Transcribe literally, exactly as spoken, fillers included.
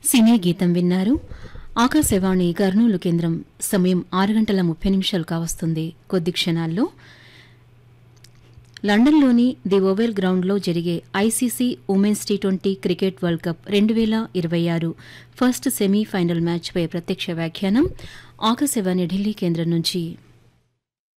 సినీ గీతం విన్నారు. ఆకాశవాణి కర్నూలు కేంద్రం. సమయం ఆరు గంటల ముప్పై నిమిషాలు కావస్తుంది. కొద్ది క్షణాల్లో లండన్లోని ది ఓవెల్ గ్రౌండ్లో జరిగే ICC women's T twenty cricket world cup రెండు వేల ఇరవై ఆరు ఫస్ట్ సెమీఫైనల్ మ్యాచ్పై ప్రత్యక్ష వ్యాఖ్యానం ఆకాశవాణి ఢిల్లీ కేంద్రం నుంచి.